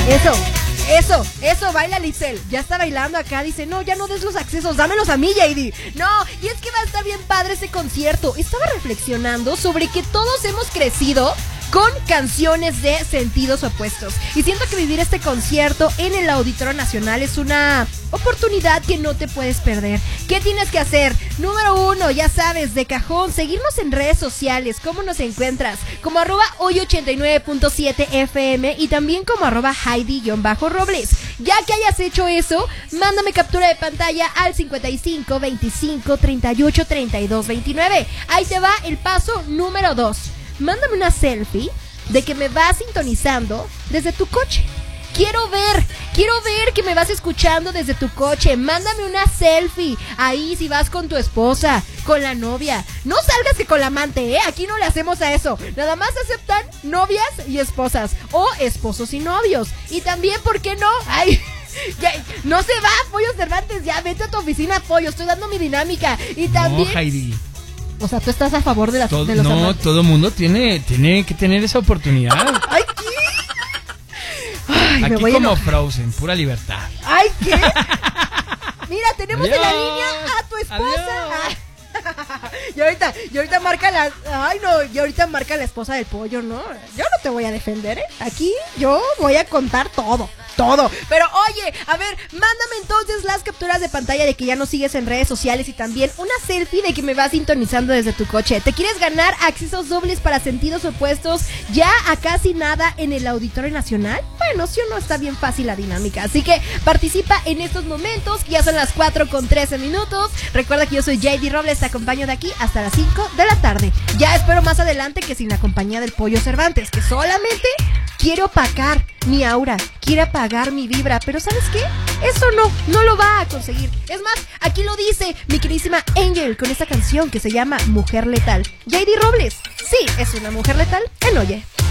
Eso, baila Litzel. Ya está bailando acá, dice, no, ya no des los accesos, dámelos a mí, JD. No, y es que va a estar bien padre ese concierto. Estaba reflexionando sobre que todos hemos crecido con canciones de sentidos opuestos. Y siento que vivir este concierto en el Auditorio Nacional es una oportunidad que no te puedes perder. ¿Qué tienes que hacer? Número 1, ya sabes, de cajón, seguirnos en redes sociales. ¿Cómo nos encuentras? Como @hoy89.7 FM y también como @Heidi_Robles. Ya que hayas hecho eso, mándame captura de pantalla al 55 25 38 32 29. Ahí te va el paso número 2. Mándame una selfie de que me vas sintonizando desde tu coche. Quiero ver que me vas escuchando desde tu coche. Mándame una selfie. Ahí si vas con tu esposa, con la novia. No salgas que con la amante, Aquí no le hacemos a eso. Nada más aceptan novias y esposas. O esposos y novios. Y también, ¿por qué no? Ay, ya, no se va, Pollo Cervantes. Ya, vete a tu oficina, Pollo. Estoy dando mi dinámica. Y también... No, Heidi. O sea, ¿tú estás a favor de, de los amantes? No, todo mundo tiene que tener esa oportunidad. ¡Ay, qué! Ay, aquí como Frozen, pura libertad. ¡Ay, qué! Mira, tenemos en la línea a tu esposa. Y ahorita marca la... Ay, no, y ahorita marca la esposa del Pollo, ¿no? Yo no te voy a defender, Aquí yo voy a contar todo. Pero oye, a ver, mándame entonces las capturas de pantalla de que ya nos sigues en redes sociales y también una selfie de que me vas sintonizando desde tu coche. ¿Te quieres ganar accesos dobles para sentidos opuestos ya a casi nada en el Auditorio Nacional? Bueno, si o no, está bien fácil la dinámica. Así que participa en estos momentos. Ya son las 4:13. Recuerda que yo soy JD Robles, te acompaño de aquí hasta las 5 de la tarde. Ya espero más adelante que sin la compañía del Pollo Cervantes, que solamente quiero opacar mi aura, quiere apagar mi vibra, pero ¿sabes qué? Eso no lo va a conseguir. Es más, aquí lo dice mi queridísima Angel con esta canción que se llama Mujer Letal. JD Robles, sí, es una mujer letal en Oye.